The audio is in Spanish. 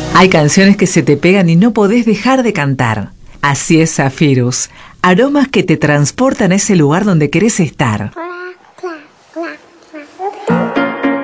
Hay canciones que se te pegan y no podés dejar de cantar. Así es Zephyrus, aromas que te transportan a ese lugar donde querés estar.